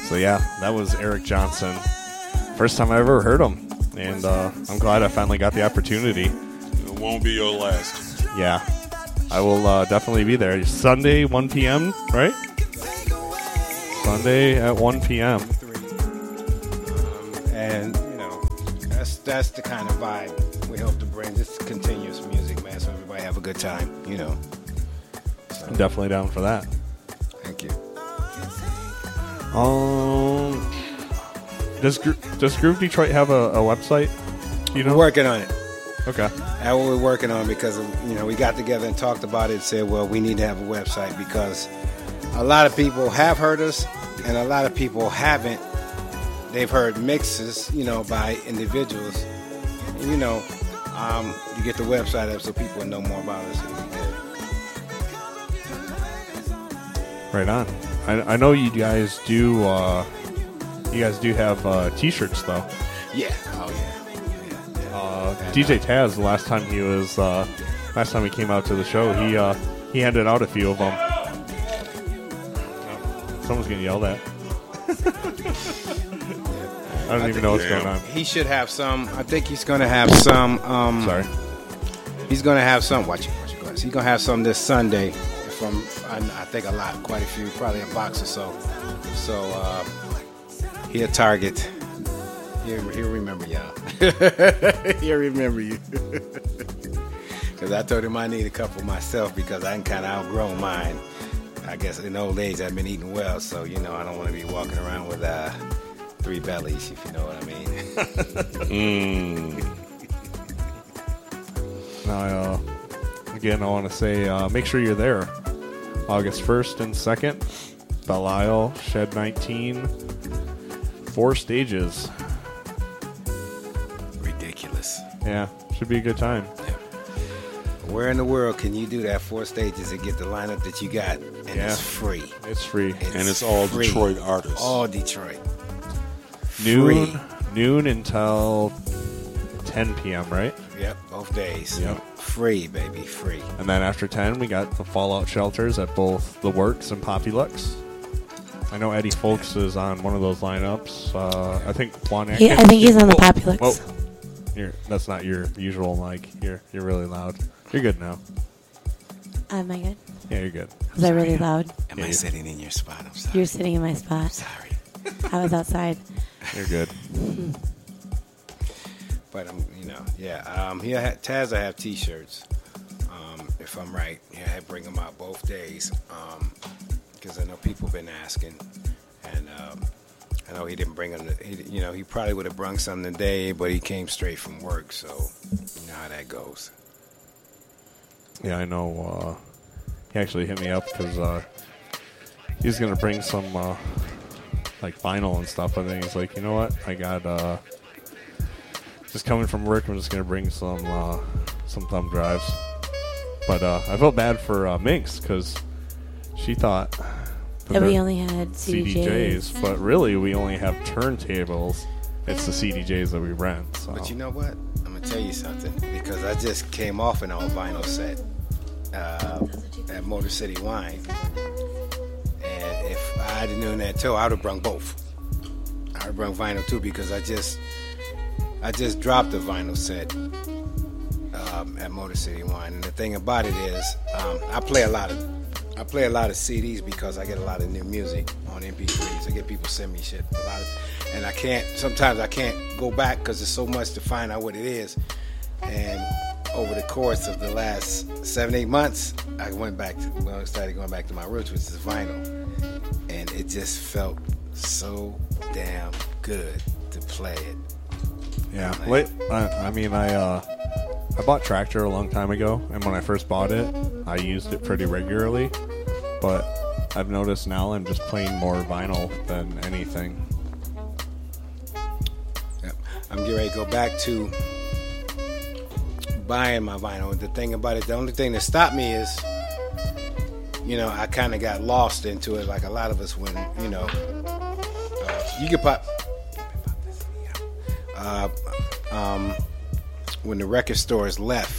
So yeah, that was Eric Johnson. First time I ever heard him, and I'm glad I finally got the opportunity. It won't be your last. Yeah, I will definitely be there. Sunday, 1 p.m., right? Sunday at 1 p.m. And, you know, that's the kind of vibe we hope to bring. This continuous music, man, so everybody have a good time, you know. So, I'm definitely down for that. thank you. Does Groove Detroit have a website? You know? We're working on it. Okay. That's what we're working on because, you know, we got together and talked about it and said, well, we need to have a website because a lot of people have heard us and a lot of people haven't. They've heard mixes, you know, by individuals. And, you know, you get the website up so people know more about us. Right on. I know you guys do. You guys do have T-shirts though. Yeah. Oh yeah. DJ Taz, last time he came out to the show, he handed out a few of them. Someone's getting yelled at. I don't even know what's going on. He should have some. I think he's going to have some. Sorry. He's going to have some. Watch your glass. He's going to have some this Sunday. From I think quite a few, probably a box or so. So he'll target. He'll remember y'all. He'll remember you. Because I told him I need a couple myself because I can kind of outgrown mine. I guess in old age I've been eating well, so you know I don't want to be walking around with 3 bellies, if you know what I mean. Now, again, I want to say make sure you're there. August 1st and 2nd, Belle Isle, Shed 19, 4 stages. Ridiculous. Yeah, should be a good time. Where in the world can you do that 4 stages and get the lineup that you got? And it's free. It's free. And it's all free. Detroit artists. All Detroit. Noon until 10 p.m., right? Yep, both days. Yep. Free, baby, free. And then after 10, we got the Fallout shelters at both The Works and Poppy Lux. I know Eddie Folks is on one of those lineups. I think Juan Atkins. I think he's on the Poppy Lux. Whoa. That's not your usual mic. You're really loud. You're good now. Am I good? Yeah, you're good. Was I really loud? Am I sitting in your spot? I'm sorry. You're sitting in my spot. Sorry. I was outside. You're good. But Taz will have T-shirts. If I'm right, I bring them out both days. Because I know people have been asking, and I know he didn't bring them. He probably would have brung some today, but he came straight from work, so you know how that goes. Yeah, I know. He actually hit me up because he's gonna bring some like vinyl and stuff. And then he's like, you know what? I got just coming from work. I'm just gonna bring some thumb drives. But I felt bad for Minx because she thought that we only had CDJs. But really we only have turntables. It's the CDJs that we rent. So. But you know what? I'm gonna tell you something because I just came off an all vinyl set at Motor City Wine, and if I'd have known that too, I would have brung both. I would have brung vinyl too because I just dropped a vinyl set at Motor City Wine, and the thing about it is I play a lot of CDs because I get a lot of new music on MP3s. I get people send me shit and sometimes I can't go back because there's so much to find out what it is. And over the course of the last 7-8 months, I started going back to my roots, which is vinyl, and it just felt so damn good to play it. Yeah, I bought Tractor a long time ago, and when I first bought it, I used it pretty regularly. But I've noticed now I'm just playing more vinyl than anything. Yep. I'm getting ready to go back to buying my vinyl. The thing about it, the only thing that stopped me is, I kind of got lost into it, like a lot of us when, you could pop. When the record stores left,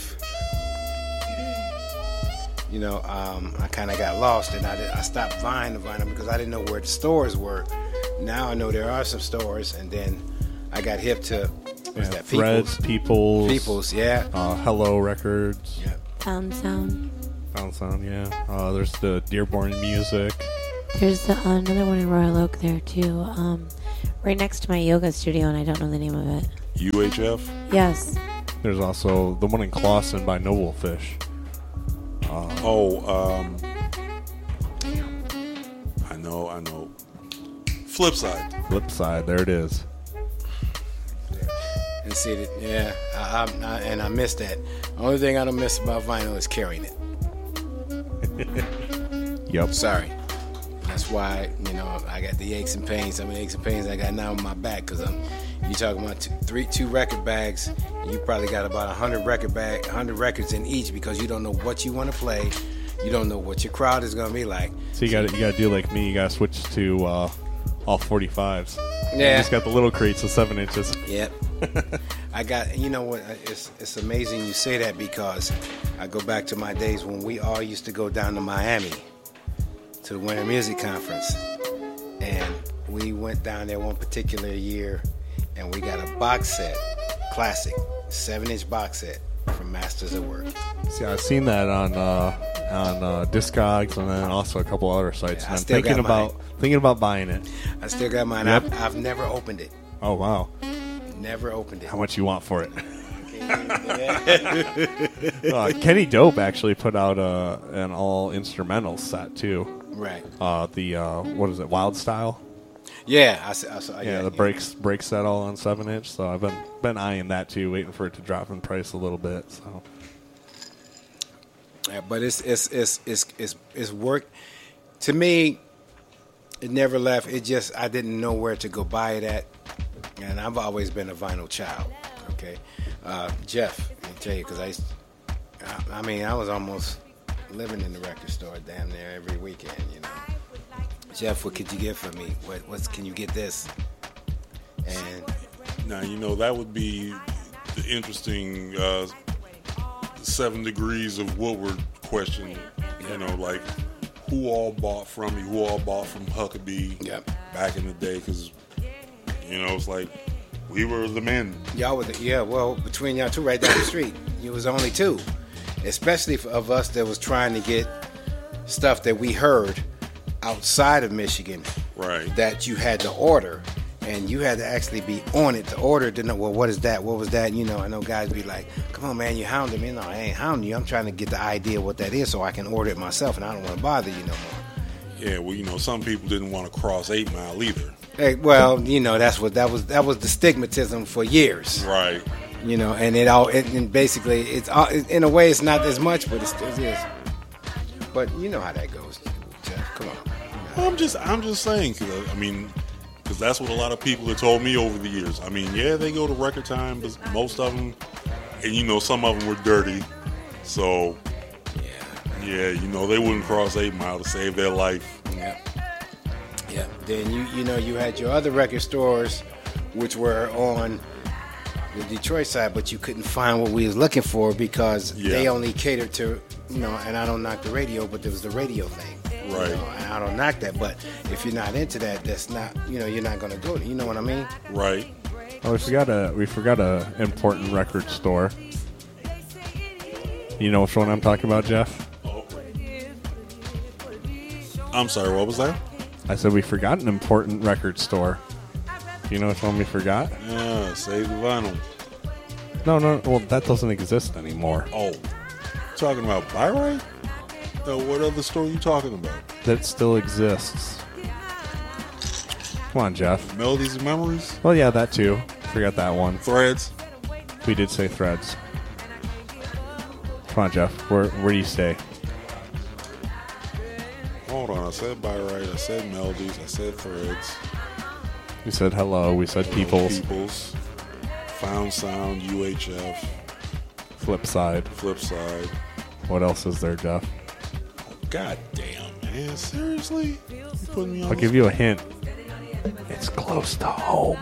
I kind of got lost, and I stopped buying the vinyl because I didn't know where the stores were. now I know there are some stores, and then I got hip to what's that? Threads, People's, yeah. Hello Records, Yeah. Found Sound. Found Sound, yeah. There's the Dearborn Music. There's another one in Royal Oak there too. Right next to my yoga studio, and I don't know the name of it. UHF. Yes. There's also the one in Clawson by Noble Fish. I know. Flip side. Flip side, there it is. And see that, yeah. I miss that. Only thing I don't miss about vinyl is carrying it. Yep. Sorry. That's why, I got the aches and pains. How many aches and pains I got now on my back? Because you talking about two record bags, and you probably got about 100 records in each, because you don't know what you want to play. You don't know what your crowd is going to be like. So you got to do like me. You got to switch to all 45s. Yeah. You just got the little crates of 7 inches. Yep. I got, you know what, it's amazing you say that, because I go back to my days when we all used to go down to Miami to the Winter Music Conference, and we went down there one particular year, and we got a box set, classic 7-inch box set from Masters at Work. See, I've seen that on Discogs, and then also a couple other sites. Yeah, and I'm thinking about buying it. I still got mine. Yep. I've never opened it. Oh wow! Never opened it. How much you want for it? Kenny Dope actually put out an all instrumental set too. Right. What is it? Wild Style. Yeah, I saw. Yeah, the break set all on 7-inch. So I've been eyeing that too, waiting for it to drop in price a little bit. So. Yeah, but it's work. To me, it never left. It just, I didn't know where to go buy it at, and I've always been a vinyl child. Okay, Jeff, let me tell you, because I was almost living in the record store damn near every weekend. Jeff, what could you get for me? What can you get this? And Now, that would be the interesting 7 degrees of Woodward question. Like who all bought from you, who all bought from Huckabee back in the day, because, it's like we were the men. Y'all were well, between y'all two right down the street, you was only two, especially of us that was trying to get stuff that we heard outside of Michigan, right? That you had to order, and you had to actually be on it to order to know, well, what is that? What was that? I know guys be like, come on, man, you hounding me. No, I ain't hounding you. I'm trying to get the idea what that is so I can order it myself, and I don't want to bother you no more. Yeah, well, some people didn't want to cross 8 Mile either. Hey, well, that's what that was the stigmatism for years. Right. And basically, it's in a way, it's not as much, but it still is. But you know how that goes, Jeff. Come on. I'm just saying, because that's what a lot of people have told me over the years. They go to Record Time, but most of them, and some of them were dirty. So, yeah, they wouldn't cross 8 Mile to save their life. Yeah. Yeah. Then you had your other record stores, which were on the Detroit side, but you couldn't find what we was looking for because they only catered to, and I don't knock the radio, but there was the radio thing. Right. And I don't knock that, but if you're not into that, that's not, you're not going to go. You know what I mean? Right. Oh, we forgot a important record store. You know which one I'm talking about, Jeff? I'm sorry, what was that? I said we forgot an important record store. Do you know which one we forgot? Yeah, Save the Vinyl. No, well, that doesn't exist anymore. Oh, talking about Byright? What other store are you talking about? That still exists. Come on, Jeff. Melodies and Memories? Well, yeah, that too. Forgot that one. Threads? We did say Threads. Come on, Jeff. Where do you stay? Hold on. I said Byright. I said Melodies. I said Threads. We said Hello. We said People's. Found Sound, UHF. Flip Side. What else is there, Jeff? God damn, man. Seriously? You putting me on? I'll give you a hint. It's close to home.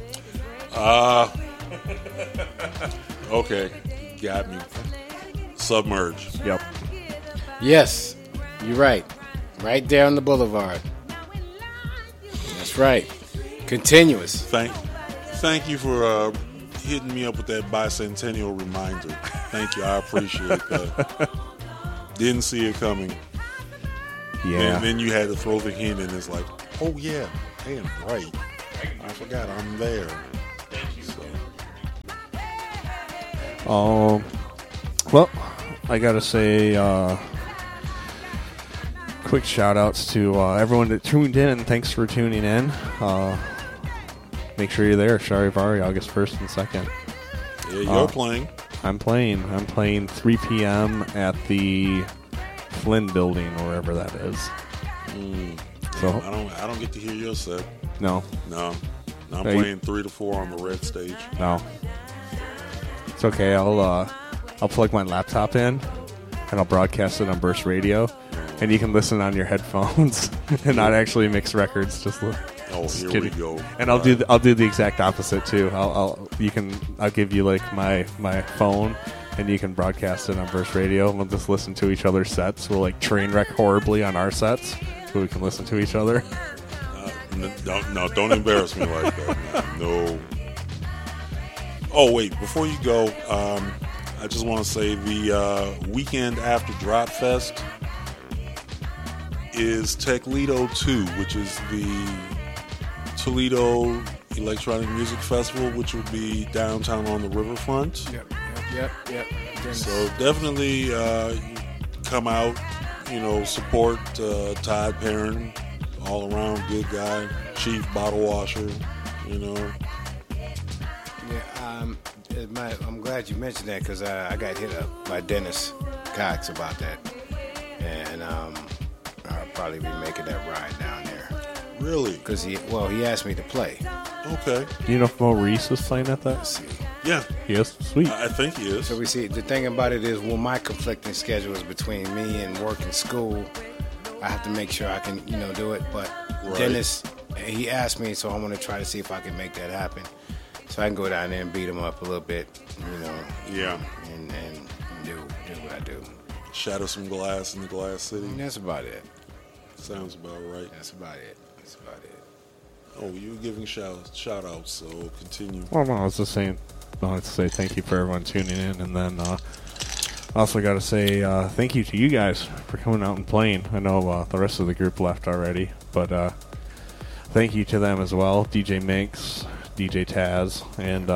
Okay. Got me. Submerge. Yep. Yes. You're right. Right there on the boulevard. That's right. Continuous. Thank you for hitting me up with that bicentennial reminder. Thank you. I appreciate that. Didn't see it coming. Yeah. And then you had to throw the hint in. It's like, oh, yeah. Damn, right. I forgot I'm there. So. Well, I got to say, quick shout-outs to everyone that tuned in, and thanks for tuning in. Make sure you're there. Charivari, August 1st and 2nd. Yeah, you're playing. I'm playing 3 p.m. at the Flynn Building, or wherever that is. So I don't get to hear your set. No. I'm playing 3 to 4 on the red stage. No. It's okay. I'll plug my laptop in, and I'll broadcast it on Burst Radio, and you can listen on your headphones and not actually mix records. Just here kidding. we go. And I'll do the exact opposite too. I'll give you like my phone, and you can broadcast it on Burst Radio, and we'll just listen to each other's sets. We'll like train wreck horribly on our sets, so we can listen to each other. Don't embarrass me like that. No. Oh wait, before you go, I just want to say the weekend after Drop Fest is Teclido 2, which is the Toledo Electronic Music Festival, which will be downtown on the riverfront. Yep. So definitely come out, support Todd Perrin, all around good guy, chief bottle washer, Yeah, I'm glad you mentioned that because I got hit up by Dennis Cox about that, and I'll probably be making that ride down there. Really? Because he asked me to play. Okay. Do you know if Maurice is playing at that? Let's see. Yeah. Yes. Sweet. I think he is. So we see the thing about it is, my conflicting schedule is between me and work and school. I have to make sure I can, do it. But Right. Dennis, he asked me, so I want to try to see if I can make that happen. So I can go down there and beat him up a little bit, Yeah. and do what I do. Shatter some glass in the Glass City. And that's about it. Sounds about right. That's about it. Oh, you were giving shout outs, so continue. Well, no, I was just saying. I wanted to say thank you for everyone tuning in, and then I also got to say thank you to you guys for coming out and playing. I know the rest of the group left already, but thank you to them as well. DJ Minx, DJ Taz, and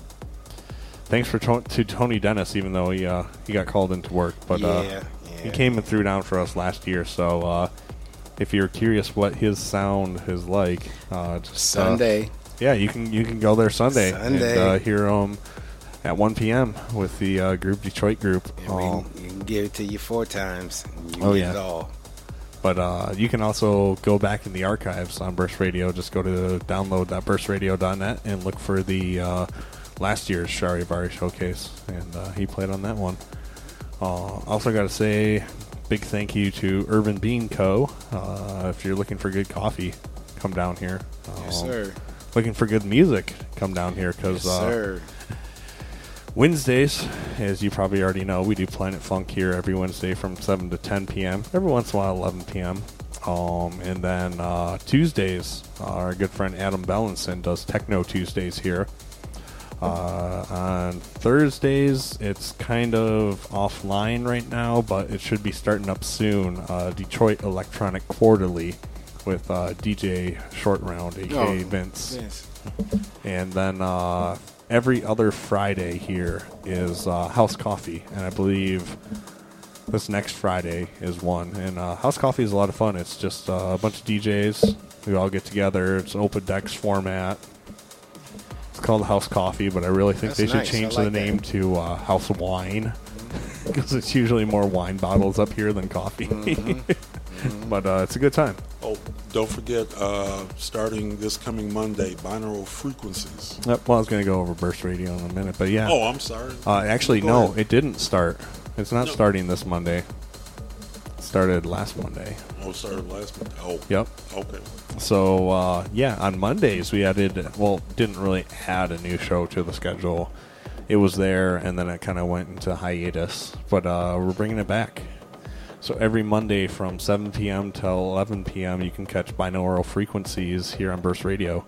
thanks to Tony Dennis, even though he got called into work. But he came and threw down for us last year, so if you're curious what his sound is like, just Sunday. You can go there Sunday. And hear him at 1 p.m. with the group Detroit group. You can give it to you 4 times. Oh, get yeah. it all. But you can also go back in the archives on Burst Radio. Just go to download.burstradio.net and look for the last year's Charivari Showcase. And he played on that one. Also got to say big thank you to Urban Bean Co. If you're looking for good coffee, come down here. Yes, sir. Looking for good music, come down here because Yes, sir. Wednesdays, as you probably already know, we do Planet Funk here every Wednesday from 7 to 10 p.m. Every once in a while, 11 p.m. And then Tuesdays, our good friend Adam Bellinson does Techno Tuesdays here. On Thursdays, it's kind of offline right now, but it should be starting up soon. Detroit Electronic Quarterly with DJ Short Round, a.k.a. Vince. Yes. And then every other Friday here is House Coffee, and I believe this next Friday is one. And House Coffee is a lot of fun. It's just a bunch of DJs. We all get together. It's an open decks format. It's called House Coffee, but I really think That's they should nice. change I like the name that. to House Wine, because it's usually more wine bottles up here than coffee. But it's a good time. Oh, don't forget, starting this coming Monday, Binaural Frequencies. Well, I was going to go over Burst Radio in a minute, but yeah. Oh, I'm sorry. Actually, Go no, ahead. it didn't start. It's not starting this Monday. It started last Monday. Oh, it started last month. Oh, Yep. okay. So, on Mondays we didn't really add a new show to the schedule. It was there, and then it kind of went into hiatus. But we're bringing it back. So every Monday from 7 p.m. till 11 p.m. you can catch Binaural Frequencies here on Burst Radio.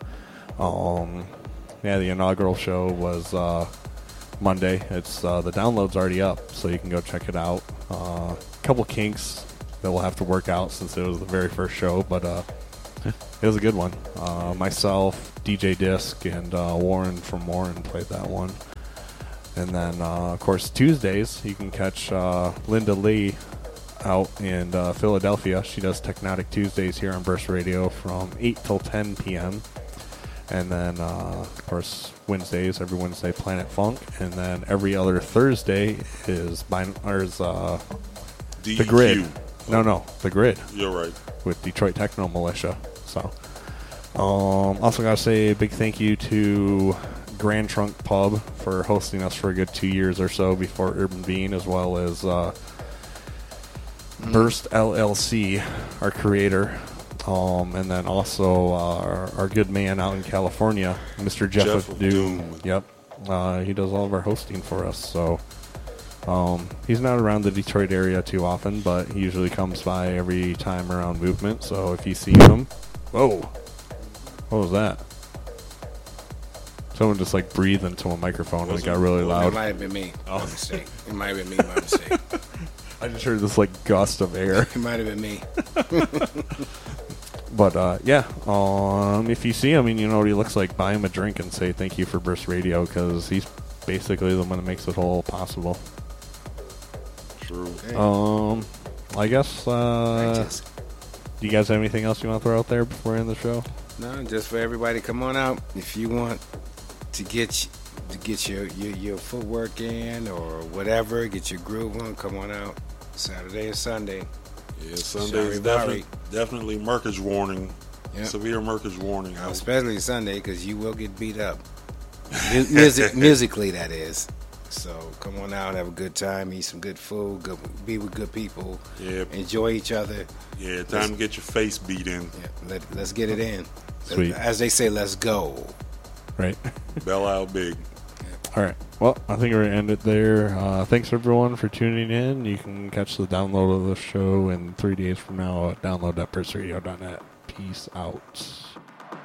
Yeah, the inaugural show was Monday. It's the download's already up, so you can go check it out. A couple kinks that we'll have to work out since it was the very first show, but it was a good one. Myself, DJ Disc, and Warren from Warren played that one. And then, of course, Tuesdays, you can catch Linda Lee out in Philadelphia. She does Technotic Tuesdays here on Burst Radio from 8 till 10 p.m. And then, of course, Wednesdays, every Wednesday, Planet Funk. And then every other Thursday is The Grid. No, The Grid. You're right. With Detroit Techno Militia. So, also got to say a big thank you to Grand Trunk Pub for hosting us for a good 2 years or so before Urban Bean, as well as Burst LLC, our creator. And then also our good man out in California, Mr. Jeff of Doom. Yep. He does all of our hosting for us. So he's not around the Detroit area too often, but he usually comes by every time around Movement. So if you see him... Whoa. What was that? Someone just like breathed into a microphone and it got really loud. It might have been me. My mistake. It might have been me. My mistake. I just heard this like gust of air. It might have been me. But, yeah, if you see him and you know what he looks like, buy him a drink and say thank you for Burst Radio, because he's basically the one that makes it all possible. True. Okay. I guess, do you guys have anything else you want to throw out there before we end the show? No, just for everybody, come on out. If you want to get your footwork in or whatever, get your groove on, come on out. Saturday or Sunday. Yeah, Sunday is definitely Merkage warning. Yep. Severe Merkage warning. Especially Sunday, because you will get beat up. Musically, that is. So come on out, have a good time, eat some good food, be with good people, enjoy each other. Yeah, time to get your face beat in. Yeah, let's get it in. Sweet. As they say, let's go. Right. Bell out big. All right. Well, I think we're going to end it there. Thanks, everyone, for tuning in. You can catch the download of the show in 3 days from now at download.burstradio.net. Peace out.